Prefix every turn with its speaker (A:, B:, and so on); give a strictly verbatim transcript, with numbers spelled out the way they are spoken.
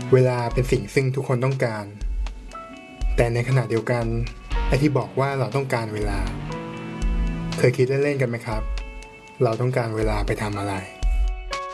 A: เวลาเป็นสิ่งซึ่งทุกคนต้องการแต่ในขณะเดียวกันไอ้ที่บอกว่าเราต้องการเวลาเคยคิดเล่นๆกันไหมครับเราต้องการเวลาไปทำอะไร